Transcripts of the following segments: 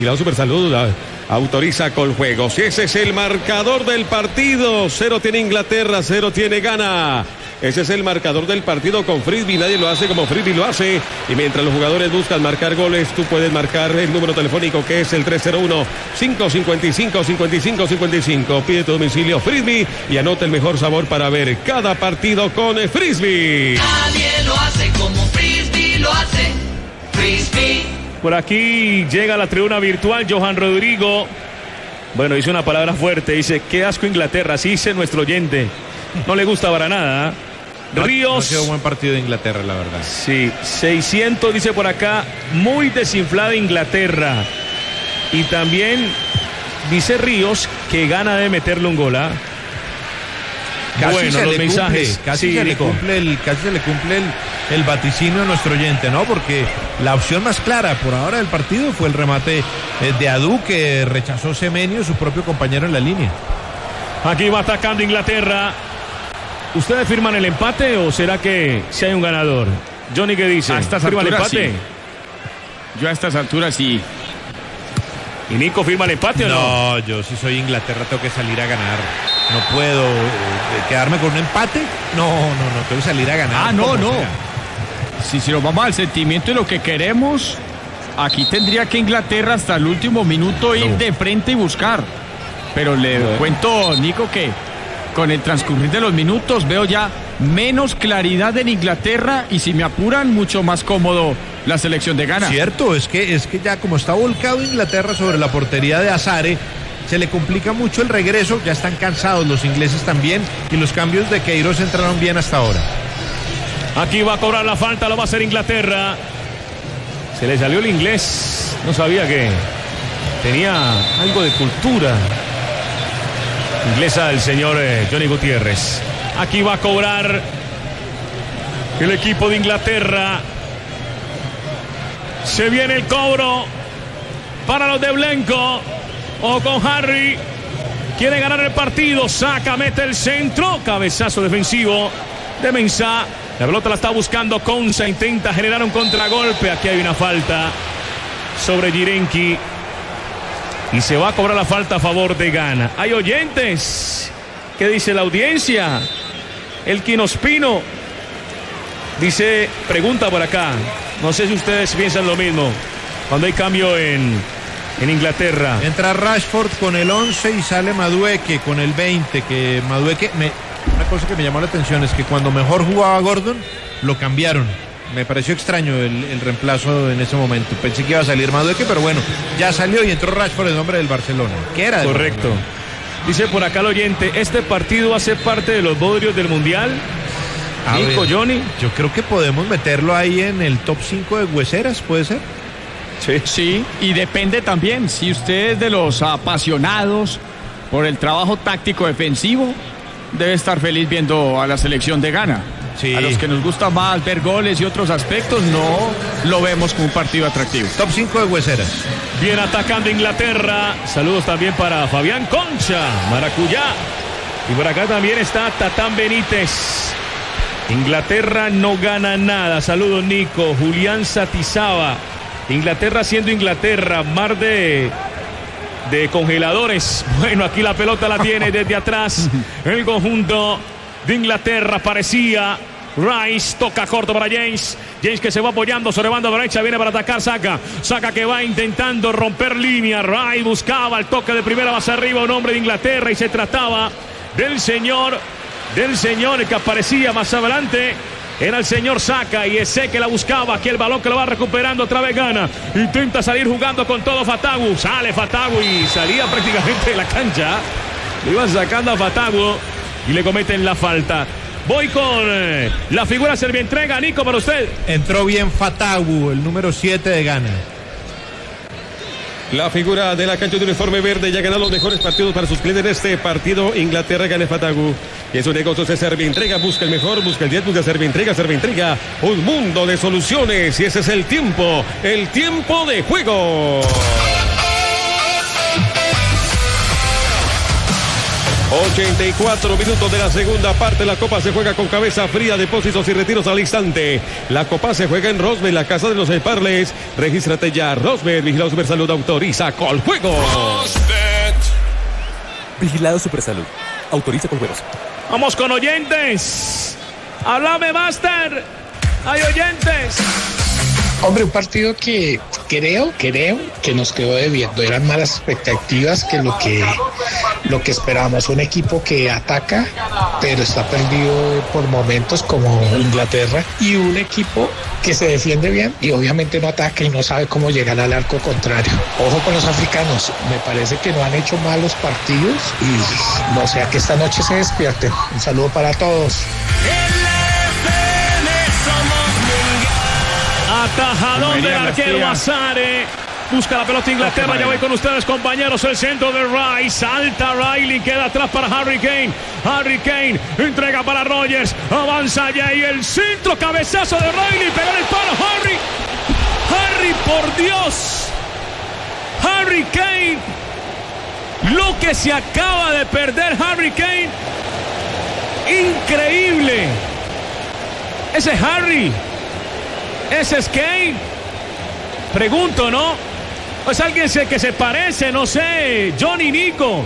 Y la Super Salud autoriza Coljuegos. Ese es el marcador del partido. 0 tiene Inglaterra, 0 tiene Ghana. Ese es el marcador del partido con Frisbee. Nadie lo hace como Frisbee lo hace. Y mientras los jugadores buscan marcar goles, tú puedes marcar el número telefónico que es el 301-555-5555. Pide tu domicilio Frisbee y anota el mejor sabor para ver cada partido con Frisbee. Nadie lo hace como Frisbee lo hace. Frisbee. Por aquí llega a la tribuna virtual Johan Rodrigo. Bueno, dice una palabra fuerte. Dice, qué asco Inglaterra. Así dice nuestro oyente. No le gusta para nada. Ríos. No ha sido un buen partido de Inglaterra, la verdad. Sí, 600 dice por acá. Muy desinflada Inglaterra. Y también dice Ríos que Ghana de meterle un gol. Casi bueno, se los le mensajes. Cumple, casi se le cumple el vaticinio a nuestro oyente, ¿no? Porque la opción más clara por ahora del partido fue el remate de Adu, que rechazó Semenyo, su propio compañero en la línea. Aquí va atacando Inglaterra. ¿Ustedes firman el empate o será que si hay un ganador? Johnny, ¿qué dice? ¿Firma el empate? Sí. Yo a estas alturas sí. ¿Y Nico firma el empate o no? No, yo si soy Inglaterra tengo que salir a ganar. No puedo quedarme con un empate. No, tengo que salir a ganar. No. Si nos vamos al sentimiento de lo que queremos, aquí tendría que Inglaterra hasta el último minuto ir de frente y buscar. Pero le cuento, Nico, que con el transcurrir de los minutos veo ya menos claridad en Inglaterra y si me apuran, mucho más cómodo la selección de Ghana. Cierto, es que ya como está volcado Inglaterra sobre la portería de Azare, se le complica mucho el regreso, ya están cansados los ingleses también y los cambios de Queiroz entraron bien hasta ahora. Aquí va a cobrar la falta, lo va a hacer Inglaterra. Se le salió el inglés, no sabía que tenía algo de cultura inglesa el señor Johnny Gutiérrez. Aquí va a cobrar el equipo de Inglaterra. Se viene el cobro para los de Blenco. O con Harry. Quiere ganar el partido. Saca, mete el centro. Cabezazo defensivo de Mensah. La pelota la está buscando Konsa. Intenta generar un contragolpe. Aquí hay una falta sobre Jirenki. Y se va a cobrar la falta a favor de Ghana. Hay oyentes. ¿Qué dice la audiencia? El Quinospino dice, pregunta por acá. No sé si ustedes piensan lo mismo. Cuando hay cambio en Inglaterra. Entra Rashford con el 11 y sale Madueke con el 20. Que Madueke, una cosa que me llamó la atención es que cuando mejor jugaba Gordon, lo cambiaron. Me pareció extraño el reemplazo en ese momento. Pensé que iba a salir Madueke, pero bueno, ya salió y entró Rashford en nombre del Barcelona. ¿Qué era? Correcto. Dice por acá el oyente, ¿este partido hace parte de los bodrios del Mundial? Nico, Johnny. Yo creo que podemos meterlo ahí en el top 5 de hueseras, ¿puede ser? Sí, y depende también, si usted es de los apasionados por el trabajo táctico defensivo, debe estar feliz viendo a la selección de Ghana. Sí. A los que nos gusta más ver goles y otros aspectos, no lo vemos como un partido atractivo. Top 5 de hueseras. Bien atacando Inglaterra. Saludos también para Fabián Concha, Maracuyá. Y por acá también está Tatán Benítez. Inglaterra no gana nada. Saludos, Nico. Julián Satizaba. Inglaterra siendo Inglaterra, mar de congeladores. Bueno, aquí la pelota la tiene desde atrás el conjunto de Inglaterra. Parecía Rice, toca corto para James que se va apoyando sobre banda derecha, viene para atacar Saka que va intentando romper línea. Rice buscaba el toque de primera base arriba, un hombre de Inglaterra, y se trataba del señor que aparecía más adelante. Era el señor Saka y ese que la buscaba. Aquí el balón que lo va recuperando otra vez Ghana. Intenta salir jugando con todo Fatawu. Sale Fatawu y salía prácticamente de la cancha. Le iban sacando a Fatawu y le cometen la falta. Voy con la figura servientrega. Nico, para usted. Entró bien Fatawu, el número 7 de Ghana. La figura de la cancha de uniforme verde ya ganó los mejores partidos para sus clientes en este partido. Inglaterra gana Fatawu. Y en sus negocios de Servientrega. Busca el mejor, busca el 10, busca Servientrega. Un mundo de soluciones. Y ese es el tiempo de juego. 8 84 minutos de la segunda parte. La Copa se juega con cabeza fría, depósitos y retiros al instante. La Copa se juega en Rosberg, la casa de los Parles. Regístrate ya. Rosberg, Vigilado Supersalud, autoriza Coljuegos. Vigilado Supersalud, autoriza Coljuegos. Vamos con oyentes. Háblame, Master. Hay oyentes. Hombre, un partido que creo que nos quedó debiendo. Eran malas expectativas que lo que esperábamos. Un equipo que ataca, pero está perdido por momentos como Inglaterra. Y un equipo que se defiende bien y obviamente no ataca y no sabe cómo llegar al arco contrario. Ojo con los africanos. Me parece que no han hecho malos partidos y no sea que esta noche se despierten. Un saludo para todos. Atajador del arquero Azare. Busca la pelota Inglaterra. Ya voy con ustedes, compañeros. El centro de Rice. Salta Riley. Queda atrás para Harry Kane. Harry Kane entrega para Rogers. Avanza ya y el centro. Cabezazo de Riley. Pega en el palo. Harry, por Dios. Harry Kane. Lo que se acaba de perder Harry Kane. Increíble. Ese es Harry. Ese es Kane. Pregunto, ¿no? Es alguien que se parece, no sé, Johnny Nico.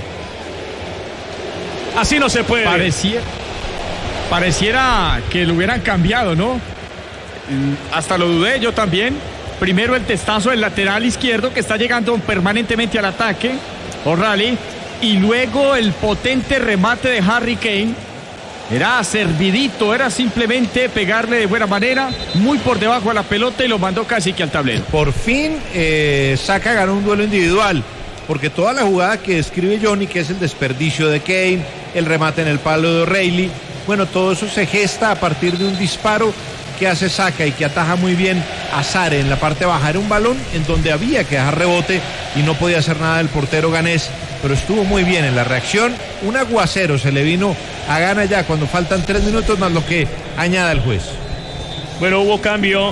Así no se puede. Pareciera que lo hubieran cambiado, ¿no? Hasta lo dudé yo también. Primero el testazo del lateral izquierdo que está llegando permanentemente al ataque, O'Reilly, y luego el potente remate de Harry Kane. Era servidito, era simplemente pegarle de buena manera, muy por debajo a la pelota y lo mandó casi que al tablero. Por fin Saka ganó un duelo individual, porque toda la jugada que describe Johnny, que es el desperdicio de Kane, el remate en el palo de O'Reilly, bueno, todo eso se gesta a partir de un disparo que hace Saka y que ataja muy bien a Sare en la parte baja. Era un balón en donde había que dejar rebote y no podía hacer nada el portero ganés, pero estuvo muy bien en la reacción. Un aguacero se le vino a Ghana ya cuando faltan 3 minutos más lo que añada el juez. Bueno, hubo cambio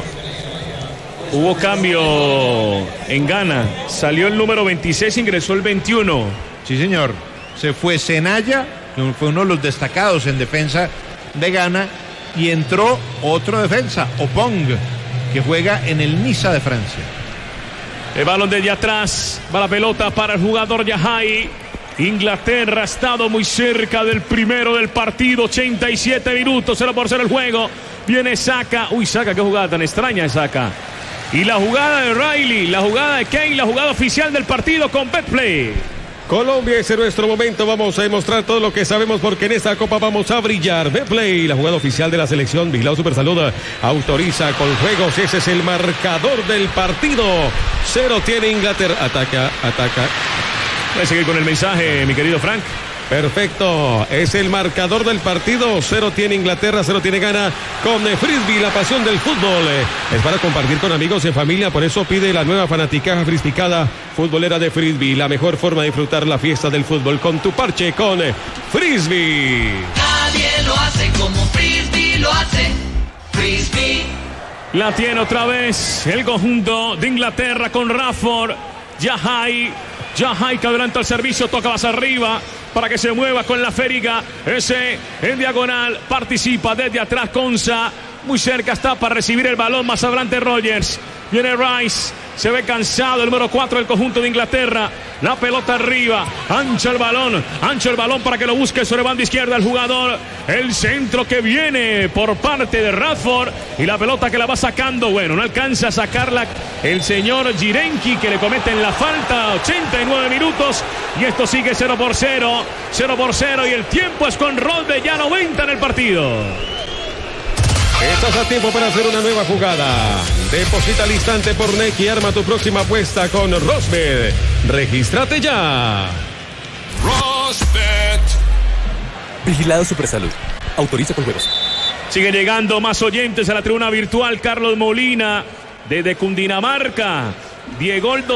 en Ghana. Salió el número 26, ingresó el 21. Sí, señor. Se fue Senaya, que fue uno de los destacados en defensa de Ghana, y entró otro defensa, Opong, que juega en el Niza de Francia. El balón desde atrás, va la pelota para el jugador Yahai. Inglaterra ha estado muy cerca del primero del partido, 87 minutos, 0-0 el juego. Viene Saka, Saka, qué jugada tan extraña es Saka. Y la jugada de Riley, la jugada de Kane, la jugada oficial del partido con Betplay. Colombia, ese es nuestro momento. Vamos a demostrar todo lo que sabemos porque en esta Copa vamos a brillar. Betplay, la jugada oficial de la selección. Vigilado Supersalud, autoriza Coljuegos. Ese es el marcador del partido. 0 tiene Inglaterra. Ataca. Voy a seguir con el mensaje, mi querido Frank. Perfecto, es el marcador del partido. 0 tiene Inglaterra, 0 tiene Ghana. Con Frisbee, la pasión del fútbol es para compartir con amigos y familia. Por eso pide la nueva fanaticaja frisbicada futbolera de Frisbee. La mejor forma de disfrutar la fiesta del fútbol con tu parche con Frisbee. Nadie lo hace como Frisbee lo hace. Frisbee. La tiene otra vez el conjunto de Inglaterra con Rafford. Yahai que adelanta el servicio, toca más arriba para que se mueva con la Fériga. Ese en diagonal participa desde atrás Konsa. Muy cerca está para recibir el balón. Más adelante Rogers. Viene Rice. Se ve cansado el número 4 del conjunto de Inglaterra. La pelota arriba. Ancha el balón para que lo busque sobre banda izquierda el jugador. El centro que viene por parte de Radford. Y la pelota que la va sacando. Bueno, no alcanza a sacarla el señor Jirenki, que le cometen la falta. 89 minutos. Y esto sigue 0-0. 0-0. Y el tiempo es con Rodbe. Ya 90 en el partido. Estás a tiempo para hacer una nueva jugada. Deposita al instante por NEC y arma tu próxima apuesta con Rosbet. Regístrate ya. Rosbet. Vigilado Supersalud. Autoriza con juegos. Sigue llegando más oyentes a la tribuna virtual. Carlos Molina desde Cundinamarca. Diego el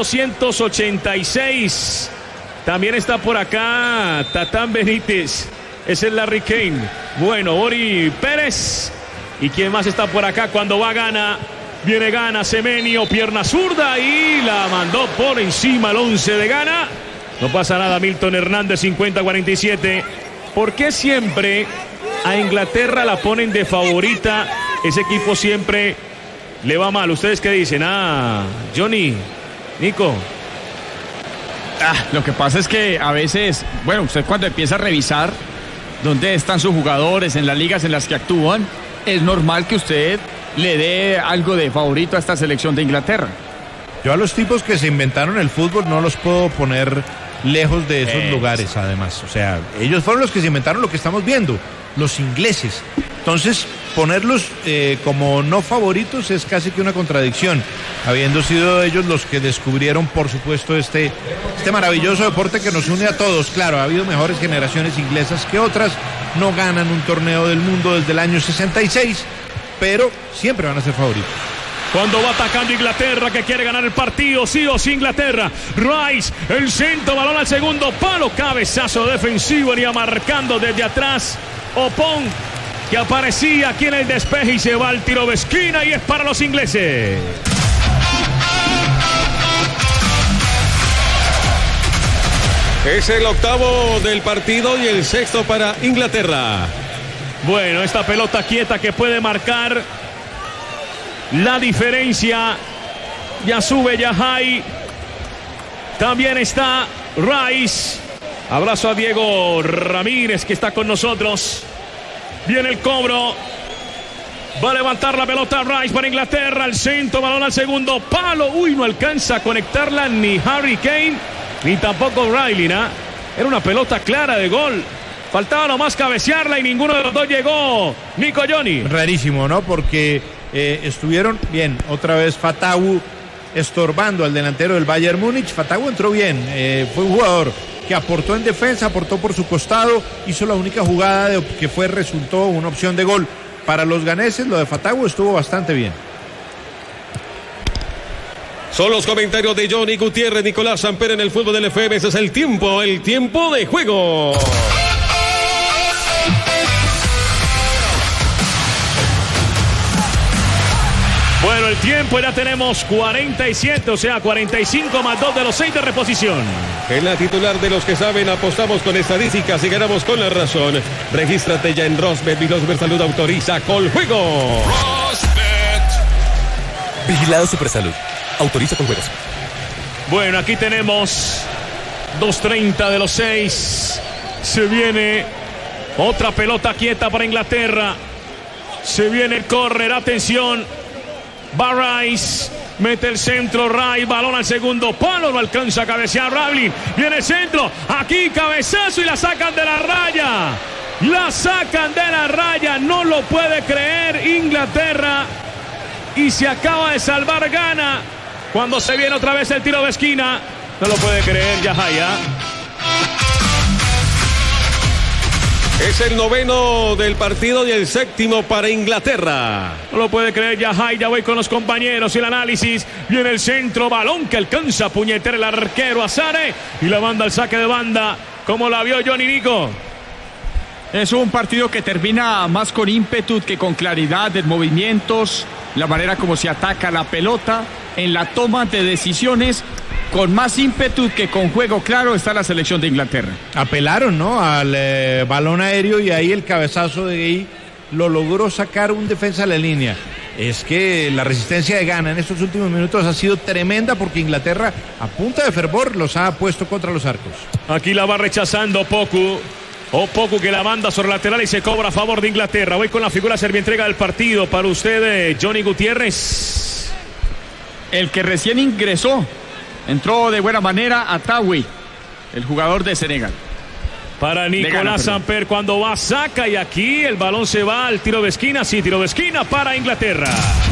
286. También está por acá Tatán Benítez. Es el Larry Kane. Bueno, Bori Pérez. ¿Y quién más está por acá cuando va Ghana? Viene Ghana, Semenyo, pierna zurda y la mandó por encima el 11 de Ghana. No pasa nada, Milton Hernández, 50-47. ¿por qué siempre a Inglaterra la ponen de favorita? Ese equipo siempre le va mal. ¿Ustedes qué dicen? Johnny, Nico. Lo que pasa es que a veces, bueno, usted cuando empieza a revisar dónde están sus jugadores en las ligas en las que actúan, es normal que usted le dé algo de favorito a esta selección de Inglaterra. Yo a los tipos que se inventaron el fútbol no los puedo poner lejos de esos lugares, además. O sea, ellos fueron los que se inventaron lo que estamos viendo, los ingleses. Entonces, ponerlos como no favoritos es casi que una contradicción, habiendo sido ellos los que descubrieron, por supuesto, este maravilloso deporte que nos une a todos. Claro, ha habido mejores generaciones inglesas que otras, no ganan un torneo del mundo desde el año 66, pero siempre van a ser favoritos. Cuando va atacando Inglaterra, que quiere ganar el partido, sí o sí Inglaterra. Rice, el centro, balón al segundo palo, cabezazo defensivo, venía marcando desde atrás. Opón, que aparecía aquí en el despeje y se va al tiro de esquina y es para los ingleses. Es el octavo del partido y el sexto para Inglaterra. Bueno, esta pelota quieta que puede marcar la diferencia. Ya sube Yahai. También está Rice. Abrazo a Diego Ramírez que está con nosotros. Viene el cobro. Va a levantar la pelota Rice para Inglaterra. Al centro, balón al segundo palo. Uy, no alcanza a conectarla ni Harry Kane ni tampoco Riley, ¿no? Era una pelota clara de gol. Faltaba nomás cabecearla y ninguno de los dos llegó. Nico, Johnny. Rarísimo, ¿no? Porque estuvieron bien. Otra vez Fatawu estorbando al delantero del Bayern Múnich. Fatawu entró bien. Fue un jugador que aportó en defensa, aportó por su costado. Hizo la única jugada que resultó una opción de gol. Para los ganeses, lo de Fatawu estuvo bastante bien. Son los comentarios de Johnny Gutiérrez, Nicolás Samper en el fútbol del FM. Ese es el tiempo de juego. Bueno, el tiempo ya tenemos 47, o sea, 45 más 2 de los 6 de reposición. En la titular de los que saben, apostamos con estadísticas y ganamos con la razón. Regístrate ya en Rosbet. Rosbet Salud autoriza Coljuegos. Vigilado Supersalud. Autoriza Coljuegos. Bueno, aquí tenemos 2:30 de los 6. Se viene otra pelota quieta para Inglaterra. Se viene el córner, atención. Va Rice, mete el centro, Rice, balón al segundo palo, no alcanza a cabecear Ravlin. Viene el centro, aquí cabezazo y la sacan de la raya. La sacan de la raya, no lo puede creer Inglaterra. Y se acaba de salvar Ghana. Cuando se viene otra vez el tiro de esquina, no lo puede creer Yahaya. Es el noveno del partido y el séptimo para Inglaterra. No lo puede creer Yahai, ya voy con los compañeros y el análisis. Viene el centro, balón que alcanza a puñetear el arquero Azare y la manda al saque de banda. ¿Cómo la vio Johnny, Nico? Es un partido que termina más con ímpetu que con claridad de movimientos, la manera como se ataca la pelota, en la toma de decisiones. Con más ímpetu que con juego claro está la selección de Inglaterra. Apelaron, ¿no? Al balón aéreo y ahí el cabezazo de Gay lo logró sacar un defensa a la línea. Es que la resistencia de Ghana en estos últimos minutos ha sido tremenda porque Inglaterra a punta de fervor los ha puesto contra los arcos. Aquí la va rechazando Poku. Poku que la manda sobre lateral y se cobra a favor de Inglaterra. Voy con la figura servientrega del partido para usted, Johnny Gutiérrez. El que recién ingresó. Entró de buena manera Atawi, el jugador de Senegal. Para Nicolás Samper cuando va, saca y aquí el balón se va al tiro de esquina. Sí, tiro de esquina para Inglaterra.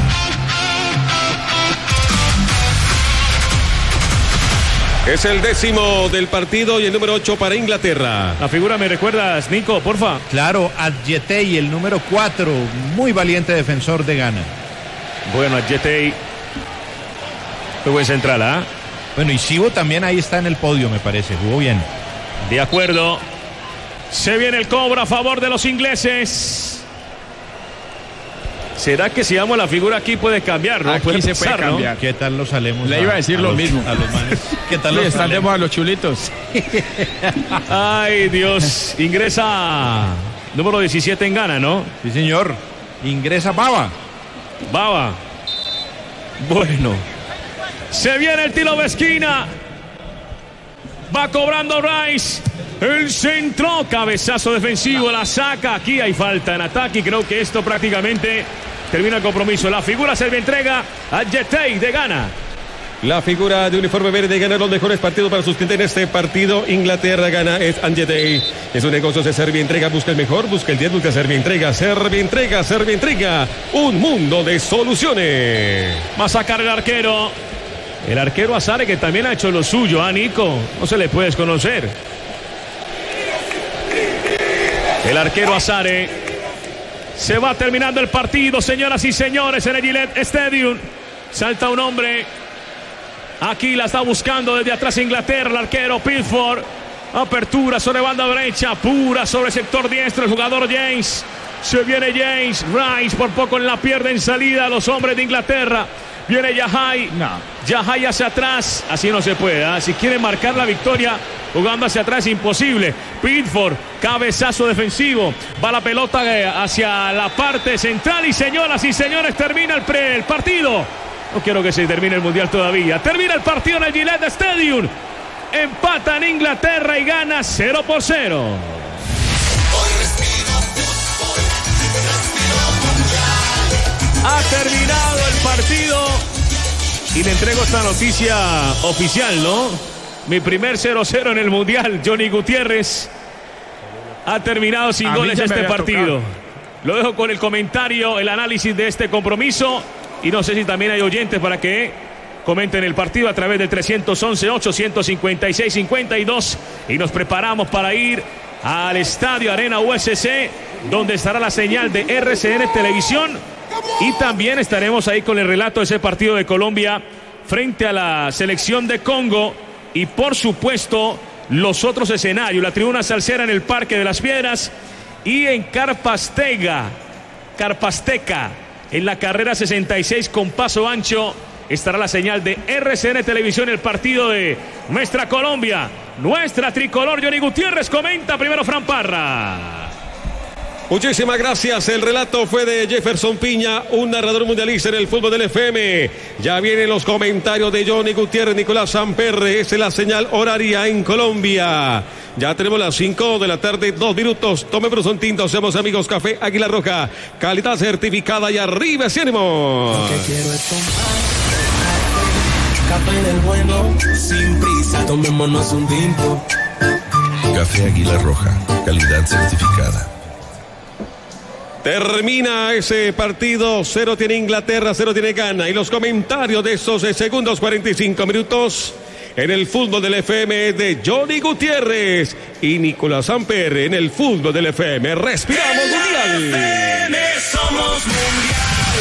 Es el décimo del partido y el número 8 para Inglaterra. La figura me recuerdas, Nico, porfa. Claro, Adjetey, el número 4, muy valiente defensor de Ghana. Bueno, Adjetey, muy buen central, ¿ah? Bueno, y Sibo también ahí está en el podio, me parece. Jugó bien. De acuerdo. Se viene el cobro a favor de los ingleses. ¿Será que si damos la figura aquí puede cambiar, no? Aquí Puede se puede pasar, ¿no? cambiar. ¿Qué tal los salemos? Le iba a decir lo mismo. A los manes. ¿Qué tal Sí, los están de salemos? moda los chulitos. Ay, Dios. Ingresa número 17 en Ghana, ¿no? Sí, señor. Ingresa Baba. Baba. Bueno. Se viene el tiro de esquina. Va cobrando Rice. El centro. Cabezazo defensivo. La saca. Aquí hay falta en ataque. Y creo que esto prácticamente termina el compromiso. La figura se entrega a Jetei de Ghana. La figura de uniforme verde gana los mejores partidos para sustentar este partido. Inglaterra gana, es Angetei. Es un negocio de Servientrega. Busca el mejor, busca el 10, busca Servientrega. Servientrega, Servientrega. Un mundo de soluciones. Va a sacar el arquero. El arquero Azare, que también ha hecho lo suyo, Nico. No se le puede desconocer. El arquero Azare. Se va terminando el partido, señoras y señores, en el Gillette Stadium. Salta un hombre. Aquí la está buscando desde atrás Inglaterra, el arquero Pickford. Apertura sobre banda derecha, pura sobre sector diestro, el jugador James. Se viene James, Rice por poco la pierde en salida los hombres de Inglaterra. Viene Yahai, Yahai hacia atrás, así no se puede, ¿eh? Si quiere marcar la victoria jugando hacia atrás, imposible. Pickford, cabezazo defensivo, va la pelota hacia la parte central y señoras y señores, termina el partido. No quiero que se termine el mundial todavía. Termina el partido en el Gillette Stadium. Empatan Inglaterra y gana 0-0. Ha terminado el partido. Y le entrego esta noticia oficial, ¿no? Mi primer 0-0 en el mundial. Johnny Gutiérrez ha terminado sin goles este partido. Lo dejo con el comentario, el análisis de este compromiso. Y no sé si también hay oyentes para que comenten el partido a través del 311-856-52. Y nos preparamos para ir al Estadio Arena USC, donde estará la señal de RCN Televisión. Y también estaremos ahí con el relato de ese partido de Colombia frente a la selección de Congo. Y por supuesto, los otros escenarios. La tribuna salsera en el Parque de las Piedras y en Carpasteca. En la carrera 66 con paso ancho estará la señal de RCN Televisión, el partido de nuestra Colombia, nuestra tricolor. Johnny Gutiérrez comenta primero, Fran Parra. Muchísimas gracias. El relato fue de Jefferson Piña, un narrador mundialista en el fútbol del FM. Ya vienen los comentarios de Johnny Gutiérrez, Nicolás Samperre. Esa es la señal horaria en Colombia. Ya tenemos las 5 de la tarde, 2 minutos. Tome un tinto, seamos amigos. Café Águila Roja, calidad certificada y arriba ese ánimo. Lo que quiero es tomar café del bueno, sin prisa, tomémonos un tinto. Café Águila Roja, calidad certificada. Termina ese partido, 0 tiene Inglaterra, 0 tiene Ghana. Y los comentarios de esos segundos, 45 minutos en el fútbol del FM de Johnny Gutiérrez y Nicolás Samper en el fútbol del FM. Respiramos mundial. FM somos mundial.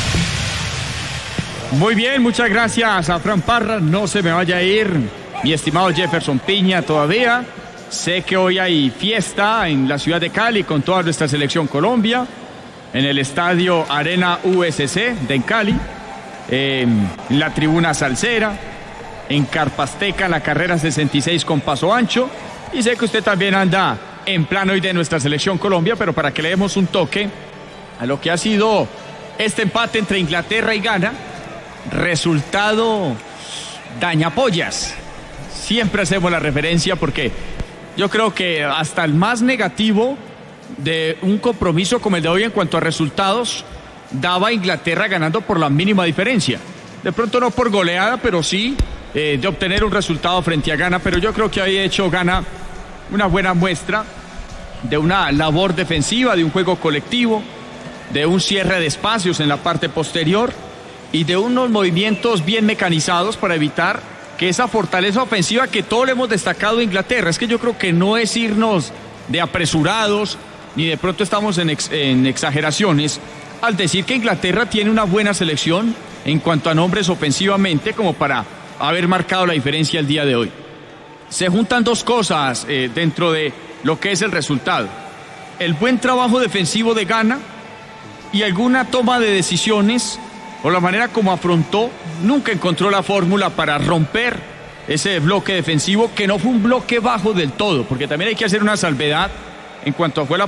Muy bien, muchas gracias a Fran Parra. No se me vaya a ir mi estimado Jefferson Piña todavía. Sé que hoy hay fiesta en la ciudad de Cali con toda nuestra selección Colombia, en el estadio Arena USC de Cali, en la tribuna salsera, en Carpasteca, en la carrera 66 con paso ancho. Y sé que usted también anda en plan hoy de nuestra selección Colombia, pero para que le demos un toque a lo que ha sido este empate entre Inglaterra y Ghana, resultado dañapollas. Siempre hacemos la referencia porque yo creo que hasta el más negativo de un compromiso como el de hoy en cuanto a resultados daba a Inglaterra ganando por la mínima diferencia. De pronto no por goleada, pero sí de obtener un resultado frente a Ghana. Pero yo creo que había hecho Ghana una buena muestra de una labor defensiva, de un juego colectivo, de un cierre de espacios en la parte posterior y de unos movimientos bien mecanizados para evitar que esa fortaleza ofensiva que todos le hemos destacado a Inglaterra. Es que yo creo que no es irnos de apresurados, ni de pronto estamos en exageraciones, al decir que Inglaterra tiene una buena selección en cuanto a nombres ofensivamente, como para haber marcado la diferencia el día de hoy. Se juntan dos cosas dentro de lo que es el resultado. El buen trabajo defensivo de Ghana y alguna toma de decisiones o la manera como afrontó, nunca encontró la fórmula para romper ese bloque defensivo, que no fue un bloque bajo del todo, porque también hay que hacer una salvedad en cuanto fue la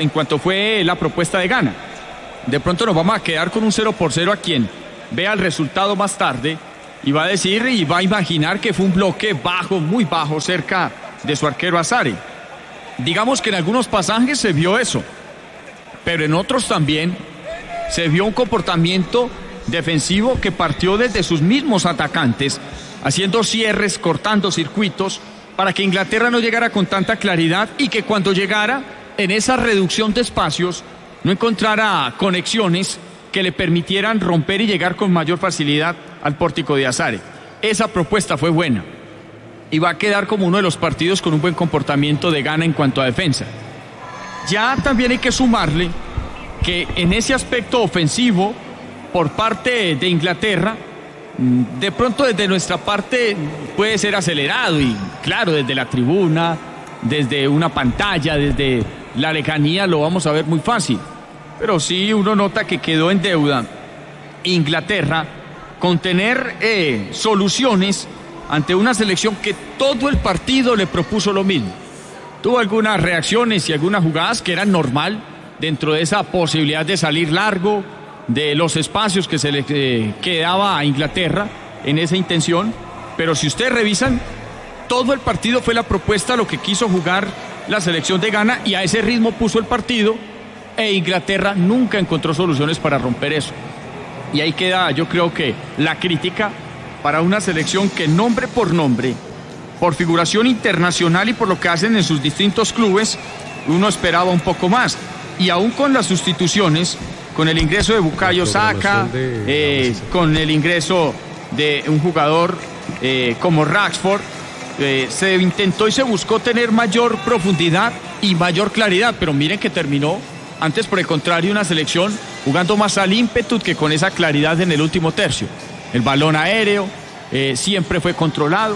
propuesta de Ghana. De pronto nos vamos a quedar con un 0-0 a quien vea el resultado más tarde y va a decir y va a imaginar que fue un bloque bajo, muy bajo, cerca de su arquero Azare. Digamos que en algunos pasajes se vio eso, pero en otros también se vio un comportamiento defensivo que partió desde sus mismos atacantes, haciendo cierres, cortando circuitos, para que Inglaterra no llegara con tanta claridad y que cuando llegara en esa reducción de espacios no encontrara conexiones que le permitieran romper y llegar con mayor facilidad al pórtico de Azare. Esa propuesta fue buena y va a quedar como uno de los partidos con un buen comportamiento de Ghana en cuanto a defensa. Ya también hay que sumarle que en ese aspecto ofensivo por parte de Inglaterra, de pronto desde nuestra parte puede ser acelerado y claro, desde la tribuna, desde una pantalla, desde la lejanía lo vamos a ver muy fácil, pero sí uno nota que quedó en deuda Inglaterra con tener soluciones ante una selección que todo el partido le propuso lo mismo. Tuvo algunas reacciones y algunas jugadas que eran normal dentro de esa posibilidad de salir largo, de los espacios que se le quedaba a Inglaterra en esa intención, pero si ustedes revisan, todo el partido fue la propuesta, lo que quiso jugar la selección de Ghana, y a ese ritmo puso el partido, e Inglaterra nunca encontró soluciones para romper eso. Y ahí queda, yo creo que la crítica para una selección que nombre por nombre, por figuración internacional y por lo que hacen en sus distintos clubes, uno esperaba un poco más. Y aún con las sustituciones, con el ingreso de Bukayo Saka, con el ingreso de un jugador como Rashford, se intentó y se buscó tener mayor profundidad y mayor claridad, pero miren que terminó antes, por el contrario, una selección jugando más al ímpetu que con esa claridad en el último tercio. El balón aéreo siempre fue controlado,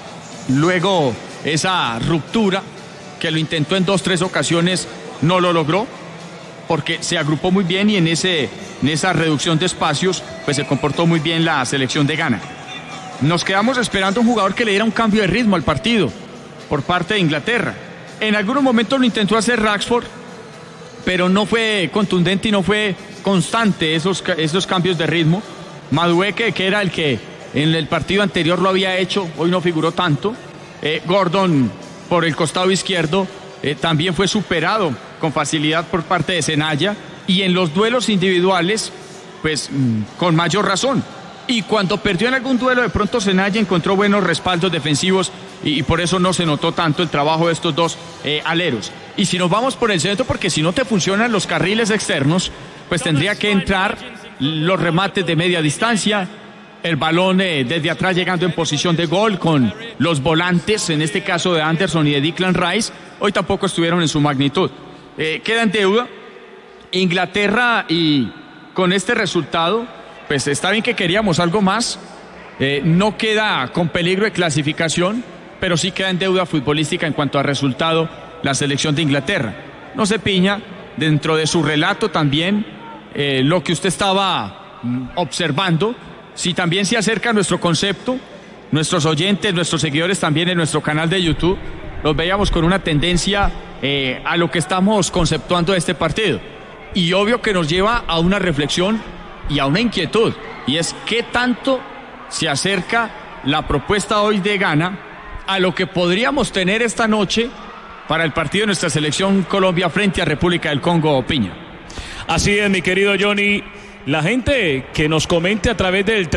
luego esa ruptura que lo intentó en 2-3 ocasiones no lo logró, porque se agrupó muy bien y en esa reducción de espacios pues se comportó muy bien la selección de Ghana. Nos quedamos esperando un jugador que le diera un cambio de ritmo al partido por parte de Inglaterra. En algunos momentos lo intentó hacer Rashford, pero no fue contundente y no fue constante esos cambios de ritmo. Madueke, que era el que en el partido anterior lo había hecho, hoy no figuró tanto. Gordon por el costado izquierdo también fue superado con facilidad por parte de Senaya, y en los duelos individuales pues con mayor razón, y cuando perdió en algún duelo de pronto Senaya encontró buenos respaldos defensivos y por eso no se notó tanto el trabajo de estos dos aleros. Y si nos vamos por el centro, porque si no te funcionan los carriles externos, pues tendría que entrar los remates de media distancia, el balón desde atrás llegando en posición de gol con los volantes, en este caso de Anderson y de Declan Rice, hoy tampoco estuvieron en su magnitud. Queda en deuda Inglaterra, y con este resultado pues está bien que queríamos algo más, no queda con peligro de clasificación, pero sí queda en deuda futbolística en cuanto a resultado la selección de Inglaterra. No se piña dentro de su relato también lo que usted estaba observando, si también se acerca a nuestro concepto, nuestros oyentes, nuestros seguidores también en nuestro canal de YouTube, los veíamos con una tendencia a lo que estamos conceptuando de este partido. Y obvio que nos lleva a una reflexión y a una inquietud, y es qué tanto se acerca la propuesta hoy de Ghana a lo que podríamos tener esta noche para el partido de nuestra selección Colombia frente a República del Congo, Piña. Así es, mi querido Johnny. La gente que nos comente a través del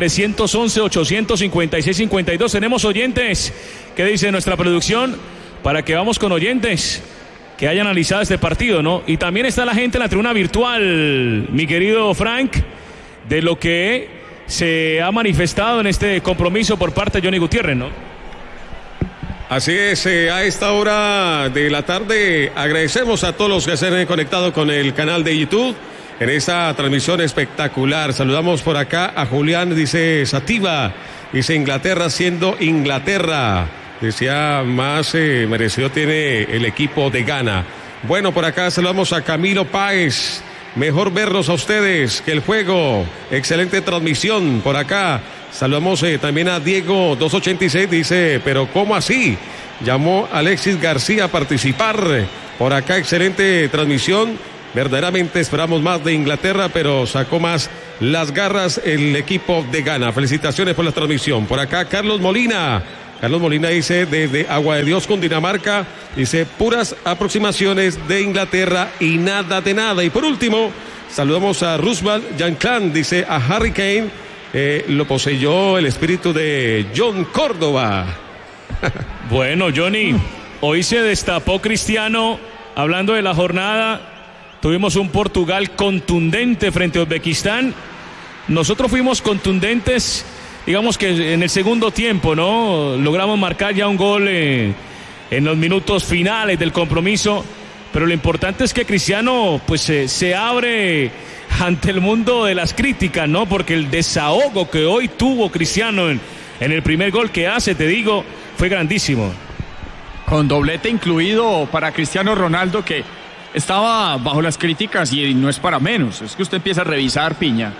311-856-52. Tenemos oyentes. ¿Qué dice nuestra producción? Para que vamos con oyentes que hayan analizado este partido, ¿no? Y también está la gente en la tribuna virtual, mi querido Frank, de lo que se ha manifestado en este compromiso por parte de Johnny Gutiérrez, ¿no? Así es, a esta hora de la tarde agradecemos a todos los que se han conectado con el canal de YouTube en esta transmisión espectacular. Saludamos por acá a Julián, dice Sativa, dice Inglaterra siendo Inglaterra. Decía más merecido tiene el equipo de Ghana. Bueno, por acá saludamos a Camilo Páez. mejor verlos a ustedes que el juego. Excelente transmisión por acá. Saludamos también a Diego 286, dice, pero ¿cómo así? Llamó Alexis García a participar. Por acá, excelente transmisión. Verdaderamente esperamos más de Inglaterra, pero sacó más las garras el equipo de Ghana. Felicitaciones por la transmisión. Por acá, Carlos Molina. Carlos Molina dice, desde Agua de Dios, Cundinamarca, dice, puras aproximaciones de Inglaterra y nada de nada. Y por último, saludamos a Roosevelt Yanclan, dice, a Harry Kane, lo poseyó el espíritu de John Córdoba. Bueno, Johnny, hoy se destapó Cristiano, hablando de la jornada. Tuvimos un Portugal contundente frente a Uzbekistán. Nosotros fuimos contundentes, digamos que en el segundo tiempo, ¿no? Logramos marcar ya un gol en los minutos finales del compromiso. Pero lo importante es que Cristiano pues se abre ante el mundo de las críticas, ¿no? Porque el desahogo que hoy tuvo Cristiano en el primer gol que hace, te digo, fue grandísimo. Con doblete incluido para Cristiano Ronaldo, que estaba bajo las críticas y no es para menos. Es que usted empieza a revisar, Piña.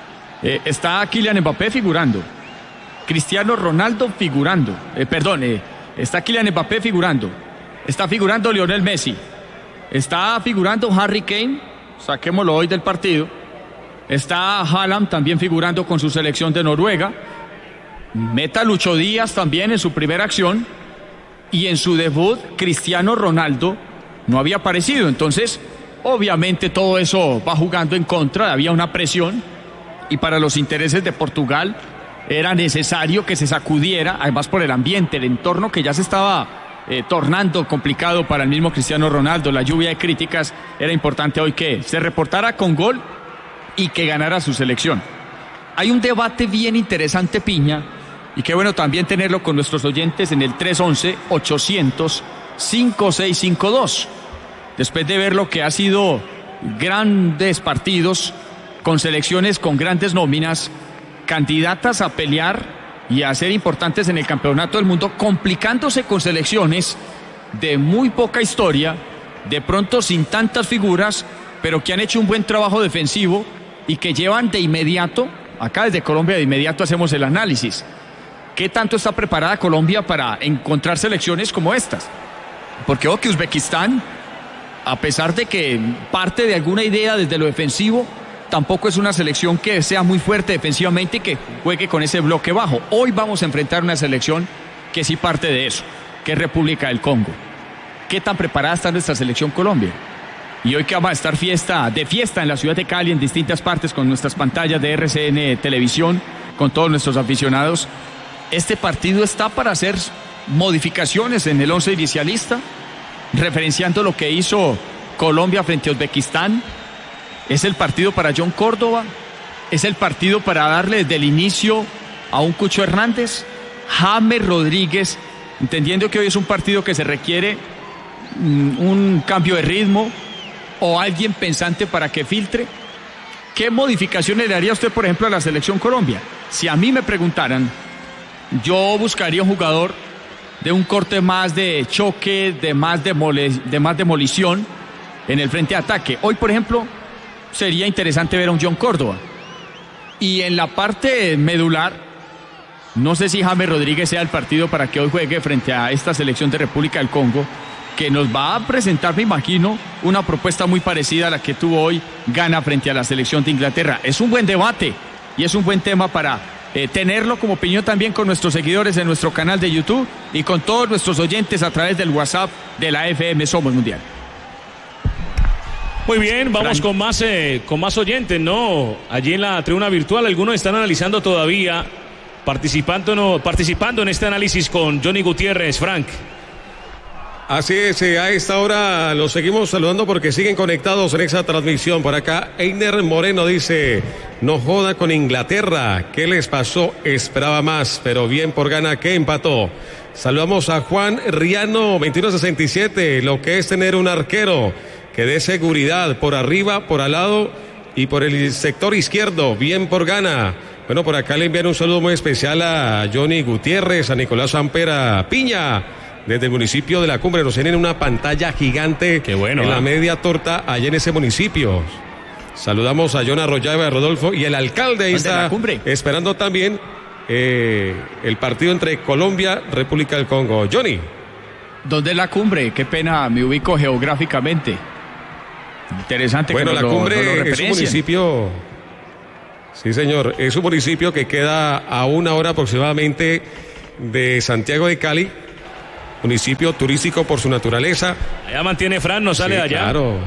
Está Kylian Mbappé figurando. Cristiano Ronaldo figurando. Está Kylian Mbappé figurando. Está figurando Lionel Messi. Está figurando Harry Kane. Saquémoslo hoy del partido. Está Haaland también figurando con su selección de Noruega. Meta Lucho Díaz también en su primera acción. Y en su debut, Cristiano Ronaldo no había aparecido. Entonces, obviamente todo eso va jugando en contra. Había una presión. Y para los intereses de Portugal era necesario que se sacudiera, además por el ambiente, el entorno que ya se estaba tornando complicado para el mismo Cristiano Ronaldo. La lluvia de críticas, era importante hoy que se reportara con gol y que ganara su selección. Hay un debate bien interesante, Piña, y qué bueno también tenerlo con nuestros oyentes en el 311-800-5652. Después de ver lo que ha sido grandes partidos con selecciones con grandes nóminas, candidatas a pelear y a ser importantes en el campeonato del mundo, complicándose con selecciones de muy poca historia, de pronto sin tantas figuras, pero que han hecho un buen trabajo defensivo y que llevan de inmediato, acá desde Colombia de inmediato hacemos el análisis. ¿Qué tanto está preparada Colombia para encontrar selecciones como estas? Porque ojo que Uzbekistán, a pesar de que parte de alguna idea desde lo defensivo, tampoco es una selección que sea muy fuerte defensivamente y que juegue con ese bloque bajo. Hoy vamos a enfrentar una selección que sí parte de eso, que es República del Congo. ¿Qué tan preparada está nuestra selección Colombia? Y hoy que vamos a estar de fiesta en la ciudad de Cali, en distintas partes, con nuestras pantallas de RCN Televisión, con todos nuestros aficionados, este partido está para hacer modificaciones en el once inicialista, referenciando lo que hizo Colombia frente a Uzbekistán. Es el partido para John Córdoba, es el partido para darle desde el inicio a un Cucho Hernández, James Rodríguez, entendiendo que hoy es un partido que se requiere un cambio de ritmo o alguien pensante para que filtre. ¿Qué modificaciones le haría usted, por ejemplo, a la selección Colombia? Si a mí me preguntaran, yo buscaría un jugador de un corte más de choque, de más demolición en el frente de ataque. Hoy, por ejemplo, sería interesante ver a un John Córdoba. Y en la parte medular, no sé si James Rodríguez sea el partido para que hoy juegue frente a esta selección de República del Congo, que nos va a presentar, me imagino, una propuesta muy parecida a la que tuvo hoy Ghana frente a la selección de Inglaterra. Es un buen debate y es un buen tema para tenerlo como opinión también con nuestros seguidores en nuestro canal de YouTube y con todos nuestros oyentes a través del WhatsApp de la FM Somos Mundial. Muy bien, vamos con más oyentes, ¿no? Allí en la tribuna virtual, algunos están analizando todavía, participando en este análisis con Johnny Gutiérrez. Frank. Así es, a esta hora los seguimos saludando porque siguen conectados en esa transmisión. Por acá, Einer Moreno dice, no joda con Inglaterra, ¿qué les pasó? Esperaba más, pero bien por Ghana que empató. Saludamos a Juan Riano 2167, lo que es tener un arquero que dé seguridad por arriba, por al lado y por el sector izquierdo, bien por Ghana. Bueno, por acá le envían un saludo muy especial a Johnny Gutiérrez, a Nicolás Ampera Piña, desde el municipio de La Cumbre. Nos tienen una pantalla gigante. Qué bueno, en la media torta allá en ese municipio. Saludamos a John Arroyave, a Rodolfo y el alcalde ahí está esperando también el partido entre Colombia, República del Congo. Johnny. ¿Dónde es la cumbre? Qué pena, me ubico geográficamente. Interesante. Bueno, la cumbre es un municipio, sí señor, es un municipio que queda a 1 hora aproximadamente de Santiago de Cali, municipio turístico por su naturaleza. Allá mantiene Fran, no sale de allá. Claro.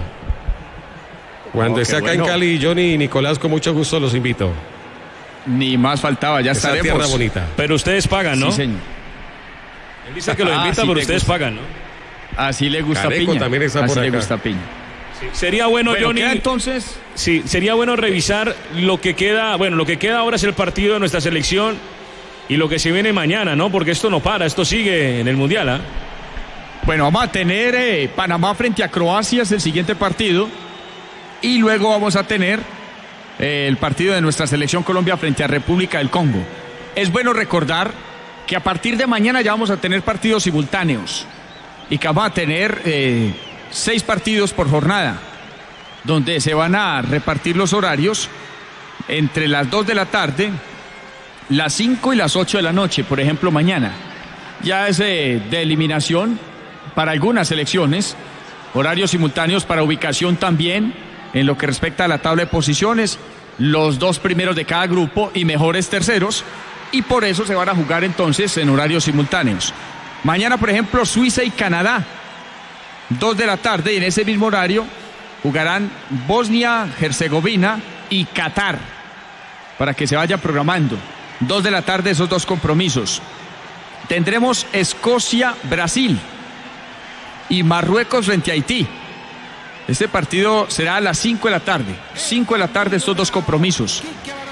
Cuando esté acá en Cali, Johnny y Nicolás, con mucho gusto los invito. Ni más faltaba, ya estaremos. Tierra bonita. Pero ustedes pagan, ¿no? Sí, señor. Él dice que lo invita, pero ustedes pagan, ¿no? Así le gusta Careco Piña. También está así por le acá. gusta Piña. Sí. Sería bueno, Johnny. Entonces. Sí, sería bueno revisar lo que queda. Bueno, lo que queda ahora es el partido de nuestra selección y lo que se viene mañana, ¿no? Porque esto no para, esto sigue en el Mundial, ¿ah? Bueno, vamos a tener Panamá frente a Croacia, es el siguiente partido. Y luego vamos a tener el partido de nuestra selección Colombia frente a República del Congo. Es bueno recordar que a partir de mañana ya vamos a tener partidos simultáneos y que vamos a tener 6 partidos por jornada, donde se van a repartir los horarios entre las 2 de la tarde, las 5 y las 8 de la noche, por ejemplo, mañana. Ya es de eliminación para algunas selecciones, horarios simultáneos para ubicación también. En lo que respecta a la tabla de posiciones, los 2 primeros de cada grupo y mejores terceros, y por eso se van a jugar entonces en horarios simultáneos. Mañana, por ejemplo, Suiza y Canadá, 2 de la tarde, y en ese mismo horario jugarán Bosnia, Herzegovina y Qatar, para que se vaya programando. 2 de la tarde esos 2 compromisos. Tendremos Escocia, Brasil y Marruecos frente a Haití. Este partido será a las 5 de la tarde. 5 de la tarde estos 2 compromisos.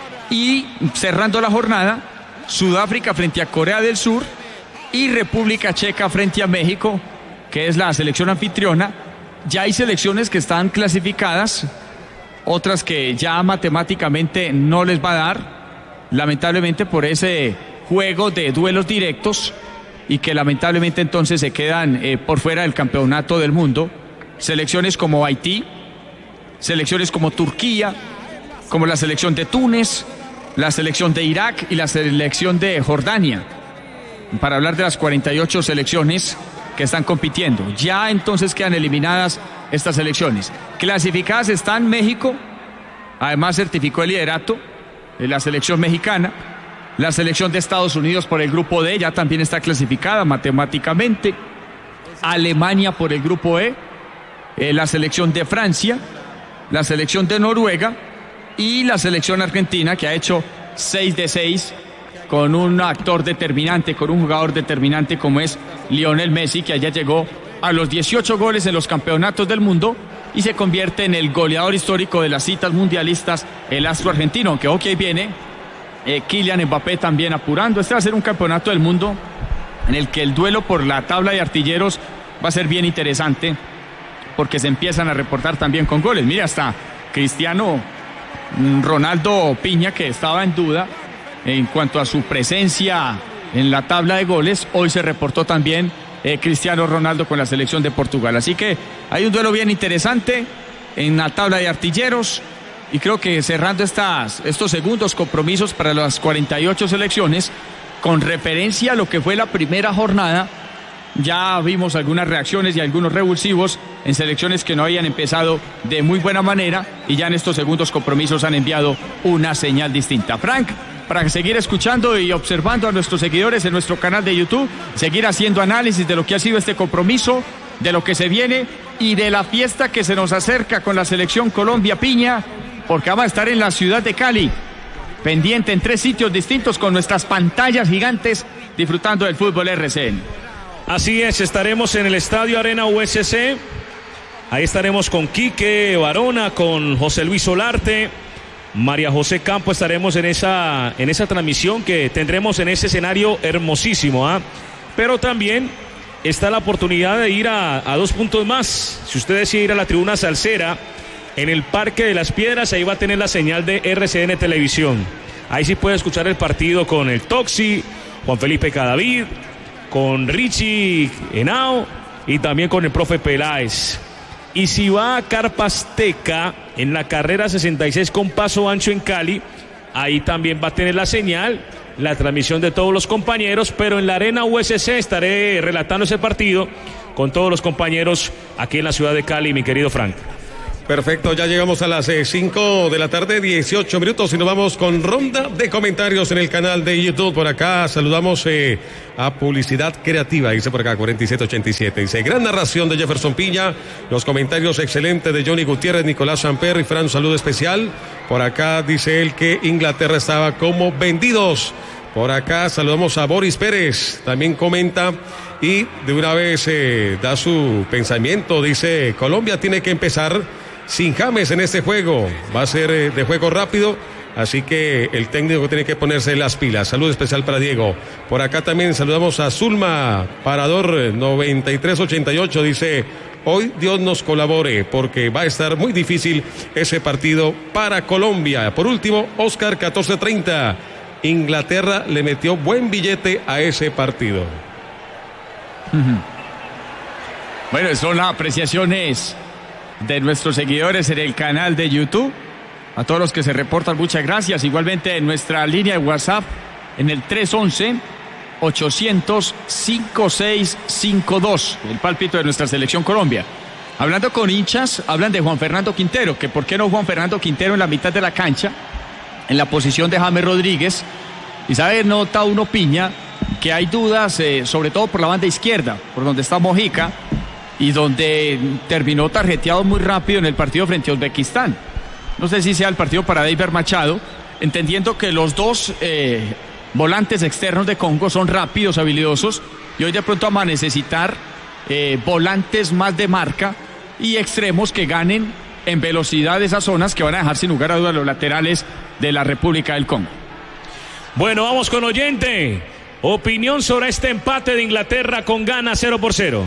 Y cerrando la jornada, Sudáfrica frente a Corea del Sur y República Checa frente a México, que es la selección anfitriona. Ya hay selecciones que están clasificadas, otras que ya matemáticamente no les va a dar, lamentablemente por ese juego de duelos directos, y que lamentablemente entonces se quedan por fuera del campeonato del mundo. Selecciones como Haití, selecciones como Turquía, como la selección de Túnez, la selección de Irak y la selección de Jordania, para hablar de las 48 selecciones que están compitiendo. Ya entonces quedan eliminadas estas selecciones. Clasificadas están México, además certificó el liderato de la selección mexicana. La selección de Estados Unidos por el grupo D ya también está clasificada matemáticamente. Alemania por el grupo E. La selección de Francia, la selección de Noruega y la selección argentina, que ha hecho 6 de 6 con un actor determinante, con un jugador determinante como es Lionel Messi, que allá llegó a los 18 goles en los campeonatos del mundo y se convierte en el goleador histórico de las citas mundialistas, el astro argentino, aunque hoy viene Kylian Mbappé también apurando. Este va a ser un campeonato del mundo en el que el duelo por la tabla de artilleros va a ser bien interesante, porque se empiezan a reportar también con goles. Mira, hasta Cristiano Ronaldo Piña, que estaba en duda en cuanto a su presencia en la tabla de goles, hoy se reportó también Cristiano Ronaldo con la selección de Portugal. Así que hay un duelo bien interesante en la tabla de artilleros, y creo que cerrando estos segundos compromisos para las 48 selecciones, con referencia a lo que fue la primera jornada, ya vimos algunas reacciones y algunos revulsivos en selecciones que no habían empezado de muy buena manera, y ya en estos segundos compromisos han enviado una señal distinta. Frank, para seguir escuchando y observando a nuestros seguidores en nuestro canal de YouTube, seguir haciendo análisis de lo que ha sido este compromiso, de lo que se viene y de la fiesta que se nos acerca con la selección Colombia. Piña, porque vamos a estar en la ciudad de Cali, pendiente en 3 sitios distintos con nuestras pantallas gigantes, disfrutando del fútbol RCN. Así es, estaremos en el Estadio Arena USC. Ahí estaremos con Quique Barona, con José Luis Solarte, María José Campo. Estaremos en esa transmisión que tendremos en ese escenario hermosísimo, ¿eh? Pero también está la oportunidad de ir a 2 puntos más. Si usted decide ir a la tribuna salsera en el Parque de las Piedras, ahí va a tener la señal de RCN Televisión. Ahí sí puede escuchar el partido con el Toxi, Juan Felipe Cadavid, con Richie Henao y también con el profe Peláez. Y si va a Carpa Azteca en la carrera 66 con paso ancho en Cali, ahí también va a tener la señal, la transmisión de todos los compañeros, pero en la Arena USC estaré relatando ese partido con todos los compañeros aquí en la ciudad de Cali, mi querido Frank. Perfecto, ya llegamos a las 5 de la tarde, 18 minutos, y nos vamos con ronda de comentarios en el canal de YouTube. Por acá saludamos a Publicidad Creativa, dice por acá 4787, dice gran narración de Jefferson Piña, los comentarios excelentes de Johnny Gutiérrez, Nicolás Samper y Fran, un saludo especial. Por acá dice él que Inglaterra estaba como vendidos. Por acá saludamos a Boris Pérez, también comenta y de una vez da su pensamiento, dice Colombia tiene que empezar sin James en este juego, va a ser de juego rápido, así que el técnico tiene que ponerse las pilas. Saludo especial para Diego. Por acá también saludamos a Zulma Parador 9388, dice hoy Dios nos colabore porque va a estar muy difícil ese partido para Colombia. Por último, Oscar 1430, Inglaterra le metió buen billete a ese partido. Bueno, son las apreciaciones de nuestros seguidores en el canal de YouTube. A todos los que se reportan, muchas gracias. Igualmente en nuestra línea de WhatsApp en el 311-800-5652, el pálpito de nuestra selección Colombia. Hablando con hinchas, hablan de Juan Fernando Quintero, que por qué no Juan Fernando Quintero en la mitad de la cancha, en la posición de James Rodríguez. Y sabe, nota uno Piña, que hay dudas, sobre todo por la banda izquierda, por donde está Mojica, y donde terminó tarjeteado muy rápido en el partido frente a Uzbekistán. No sé si sea el partido para David Machado, entendiendo que los dos volantes externos de Congo son rápidos, habilidosos, y hoy de pronto vamos a necesitar volantes más de marca y extremos que ganen en velocidad esas zonas que van a dejar sin lugar a dudas los laterales de la República del Congo. Bueno, vamos con oyente. Opinión sobre este empate de Inglaterra con Ghana 0-0.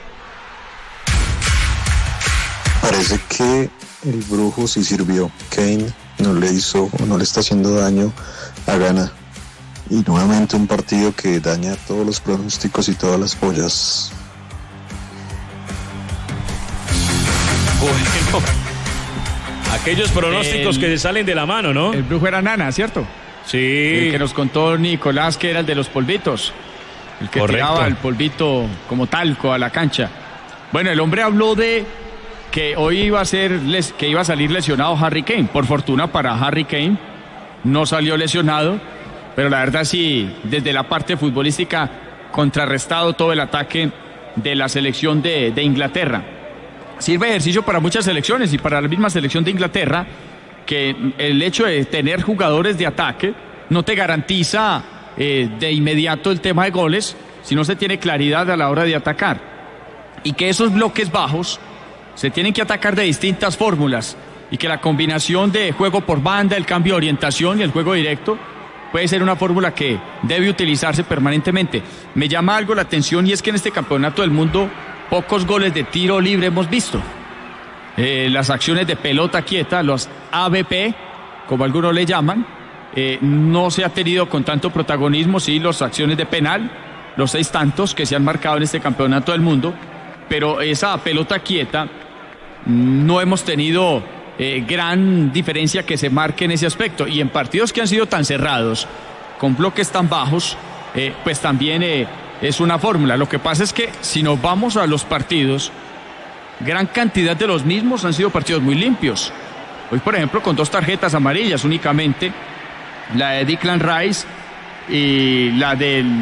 Parece que el brujo sí sirvió. Kane no le hizo o no le está haciendo daño a Ghana. Y nuevamente un partido que daña todos los pronósticos y todas las pollas. Bueno, aquellos pronósticos que se salen de la mano, ¿no? El brujo era Nana, ¿cierto? Sí. El que nos contó Nicolás, que era el de los polvitos. El que tiraba el polvito como talco a la cancha. Bueno, el hombre habló de que hoy iba a salir lesionado Harry Kane. Por fortuna para Harry Kane, no salió lesionado, pero la verdad sí, desde la parte futbolística, contrarrestado todo el ataque de la selección de Inglaterra. Sirve de ejercicio para muchas selecciones y para la misma selección de Inglaterra, que el hecho de tener jugadores de ataque no te garantiza de inmediato el tema de goles, si no se tiene claridad a la hora de atacar. Y que esos bloques bajos se tienen que atacar de distintas fórmulas y que la combinación de juego por banda, el cambio de orientación y el juego directo puede ser una fórmula que debe utilizarse permanentemente. Me llama algo la atención y es que en este campeonato del mundo pocos goles de tiro libre hemos visto. Las acciones de pelota quieta, los ABP, como algunos le llaman, no se ha tenido con tanto protagonismo, sí, las acciones de penal, los 6 tantos que se han marcado en este campeonato del mundo, pero esa pelota quieta no hemos tenido gran diferencia que se marque en ese aspecto. Y en partidos que han sido tan cerrados, con bloques tan bajos, pues también es una fórmula. Lo que pasa es que si nos vamos a los partidos, gran cantidad de los mismos han sido partidos muy limpios. Hoy, por ejemplo, con 2 tarjetas amarillas únicamente, la de Declan Rice y la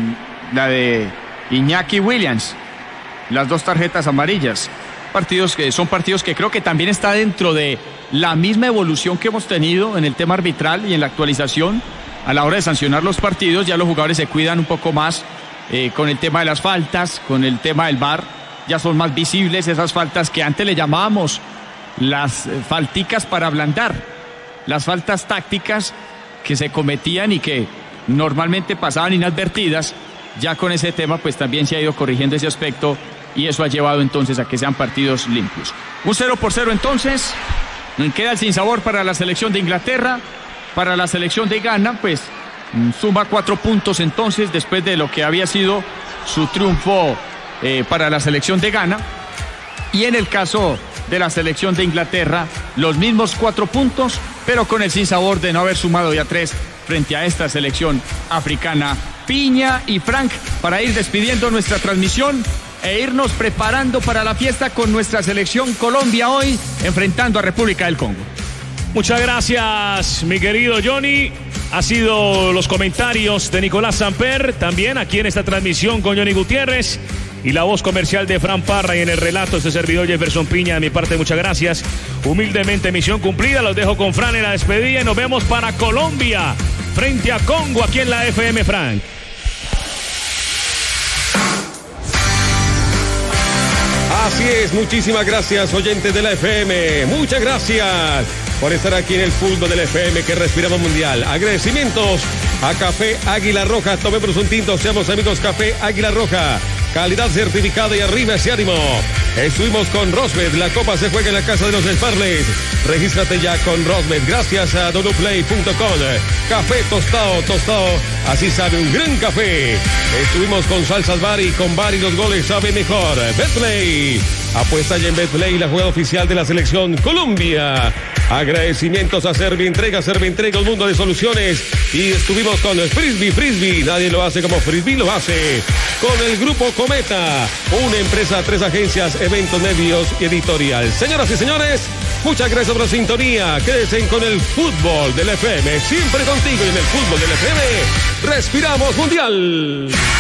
de Iñaki Williams, las 2 tarjetas amarillas. Son partidos que creo que también está dentro de la misma evolución que hemos tenido en el tema arbitral y en la actualización a la hora de sancionar los partidos. Ya los jugadores se cuidan un poco más con el tema de las faltas, con el tema del VAR. Ya son más visibles esas faltas que antes le llamábamos las falticas para ablandar, las faltas tácticas que se cometían y que normalmente pasaban inadvertidas. Ya con ese tema pues también se ha ido corrigiendo ese aspecto y eso ha llevado entonces a que sean partidos limpios. Un 0-0 entonces, queda el sinsabor para la selección de Inglaterra. Para la selección de Ghana pues suma 4 puntos entonces después de lo que había sido su triunfo para la selección de Ghana. Y en el caso de la selección de Inglaterra, los mismos 4 puntos, pero con el sinsabor de no haber sumado ya 3 frente a esta selección africana. Piña y Frank, para ir despidiendo nuestra transmisión e irnos preparando para la fiesta con nuestra selección Colombia hoy, enfrentando a República del Congo. Muchas gracias, mi querido Johnny. Ha sido los comentarios de Nicolás Samper, también aquí en esta transmisión con Johnny Gutiérrez y la voz comercial de Fran Parra, y en el relato este servidor Jefferson Piña. De mi parte, muchas gracias. Humildemente, misión cumplida. Los dejo con Fran en la despedida y nos vemos para Colombia frente a Congo aquí en la FM, Frank. Así es, muchísimas gracias, oyentes de la FM. Muchas gracias por estar aquí en el fútbol del FM que respiramos mundial. Agradecimientos a Café Águila Roja. Tomemos un tinto, seamos amigos. Café Águila Roja, calidad certificada, y arriba ese ánimo. Estuvimos con Rosbet, la copa se juega en la casa de los Sparles. Regístrate ya con Rosbet, gracias a donoplay.com. Café tostado, así sabe un gran café. Estuvimos con Salsas Bari, con Bari los goles sabe mejor. Betplay, apuesta ya en Betplay, la jugada oficial de la selección Colombia. Agradecimientos a Servientrega, un mundo de soluciones. Y estuvimos con Frisbee, nadie lo hace como Frisbee lo hace. Con el Grupo Cometa, una empresa, 3 agencias, eventos, medios y editorial. Señoras y señores, muchas gracias por la sintonía. Quédense con el fútbol del FM, siempre contigo, y en el fútbol del FM respiramos mundial.